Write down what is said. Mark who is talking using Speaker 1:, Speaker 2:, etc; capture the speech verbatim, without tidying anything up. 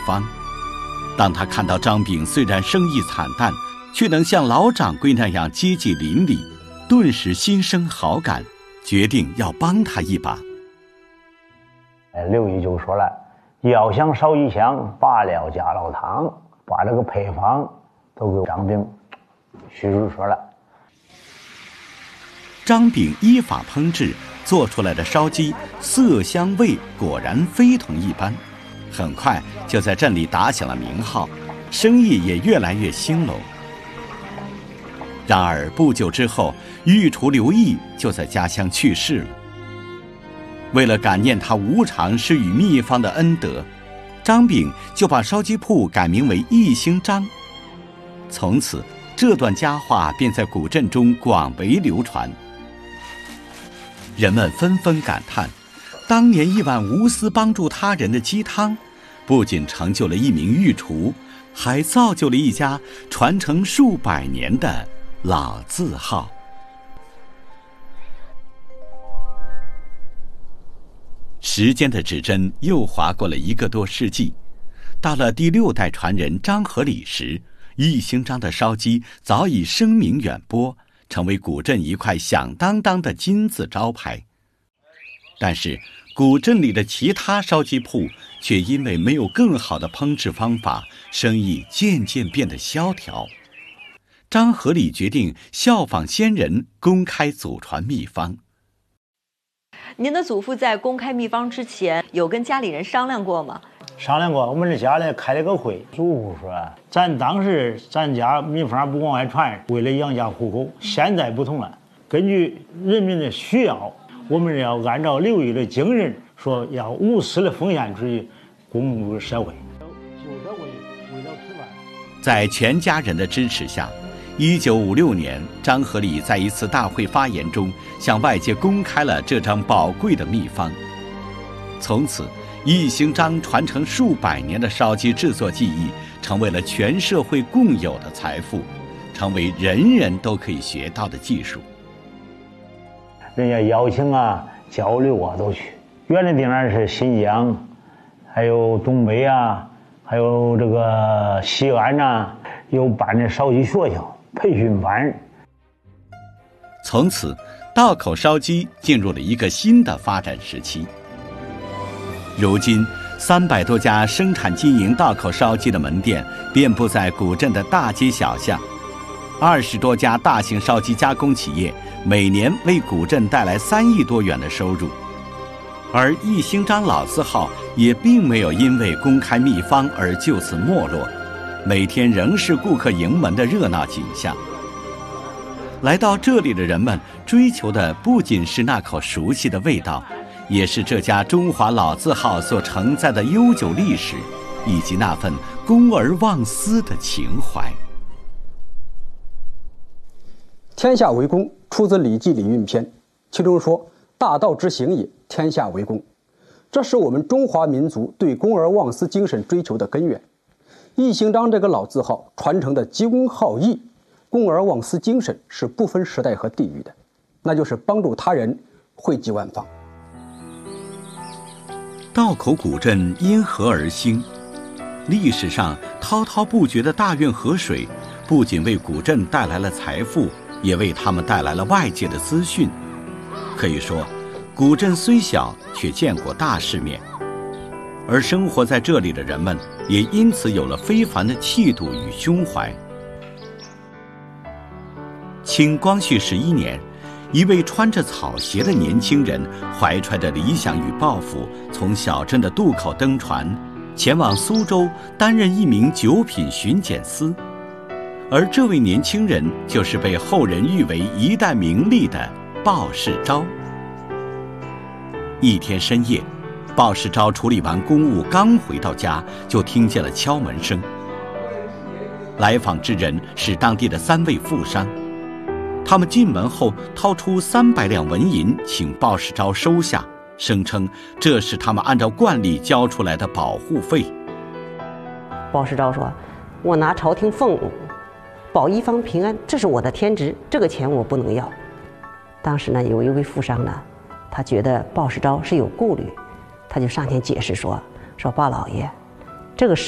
Speaker 1: 方。当他看到张炳虽然生意惨淡，却能像老掌柜那样接济邻里，顿时心生好感，决定要帮他一把。
Speaker 2: 刘毅就说了，要想烧一香，把料加老汤，把这个配方都给张炳叙述说了。
Speaker 1: 张炳依法烹制，做出来的烧鸡色香味果然非同一般，很快就在镇里打响了名号，生意也越来越兴隆。然而不久之后，御厨刘毅就在家乡去世了。为了感念他无偿施予秘方的恩德，张炳就把烧鸡铺改名为义兴张。从此，这段佳话便在古镇中广为流传。人们纷纷感叹，当年一碗无私帮助他人的鸡汤，不仅成就了一名御厨，还造就了一家传承数百年的老字号。时间的指针又划过了一个多世纪，到了第六代传人张和礼时，义兴张的烧鸡早已声名远播，成为古镇一块响当当的金字招牌。但是古镇里的其他烧鸡铺却因为没有更好的烹制方法，生意渐渐变得萧条。张和礼决定效仿先人，公开祖传秘方。
Speaker 3: 您的祖父在公开秘方之前，有跟家里人商量过吗？
Speaker 2: 商量过，我们这家里开了个会，祖父说，咱当时咱家秘方不往外传，为了养家糊口。现在不同了，根据人民的需要，我们要按照刘毅的精神，说要无私的奉献出去，公助社会。就这为为了吃饭。
Speaker 1: 在全家人的支持下，一九五六年，张和礼在一次大会发言中，向外界公开了这张宝贵的秘方。从此，义兴张传承数百年的烧鸡制作技艺，成为了全社会共有的财富，成为人人都可以学到的技术。
Speaker 2: 人家邀请啊、交流啊都去。原来地方是新疆，还有东北啊，还有这个西安呐、啊，有办的烧鸡学校。培训班。
Speaker 1: 从此，道口烧鸡进入了一个新的发展时期。如今，三百多家生产经营道口烧鸡的门店遍布在古镇的大街小巷，二十多家大型烧鸡加工企业每年为古镇带来三亿多元的收入。而义兴张老字号也并没有因为公开秘方而就此没落。每天仍是顾客盈门的热闹景象。来到这里的人们追求的不仅是那口熟悉的味道，也是这家中华老字号所承载的悠久历史，以及那份公而忘私的情怀。
Speaker 4: 天下为公出自《礼记·礼运篇》，其中说：“大道之行也，天下为公。”这是我们中华民族对公而忘私精神追求的根源。义兴张这个老字号传承的积公好义、公而忘私精神是不分时代和地域的，那就是帮助他人，惠及万方。
Speaker 1: 道口古镇因河而兴，历史上滔滔不绝的大运河水，不仅为古镇带来了财富，也为他们带来了外界的资讯。可以说，古镇虽小，却见过大世面。而生活在这里的人们也因此有了非凡的气度与胸怀。清光绪十一年，一位穿着草鞋的年轻人怀揣着理想与抱负，从小镇的渡口登船，前往苏州担任一名九品巡检司。而这位年轻人就是被后人誉为一代名吏的鲍世钊。一天深夜，鲍世钊处理完公务，刚回到家，就听见了敲门声。来访之人是当地的三位富商，他们进门后掏出三百两纹银，请鲍世钊收下，声称这是他们按照惯例交出来的保护费。
Speaker 5: 鲍世钊说：“我拿朝廷俸保一方平安，这是我的天职，这个钱我不能要。”当时呢，有一位富商呢，他觉得鲍世钊是有顾虑。他就上前解释说：“说鲍老爷，这个